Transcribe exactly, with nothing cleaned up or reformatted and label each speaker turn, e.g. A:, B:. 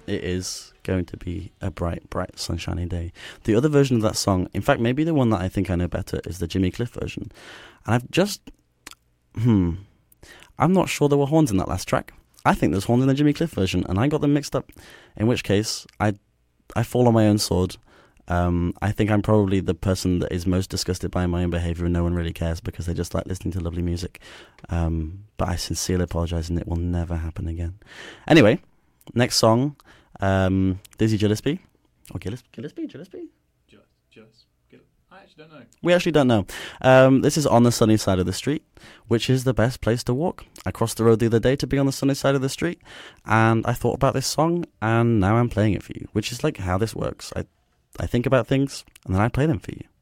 A: it is going to be a bright, bright, sunshiny day. The other version of that song, in fact, maybe the one that I think I know better, is the Jimmy Cliff version. And I've just, hmm, I'm not sure there were horns in that last track. I think there's horns in the Jimmy Cliff version, and I got them mixed up. In which case, I, I fall on my own sword. Um, I think I'm probably the person that is most disgusted by my own behaviour, and no one really cares because they just like listening to lovely music. Um, but I sincerely apologise, and it will never happen again. Anyway, next song, um, Dizzy Gillespie. Or Gillis- Gillespie? Gillespie?
B: Just, just, Gill- I actually don't know.
A: We actually don't know. Um, this is On the Sunny Side of the Street, which is the best place to walk. I crossed the road the other day to be on the sunny side of the street, and I thought about this song, and now I'm playing it for you, which is like how this works. I I think about things, and then I play them for you.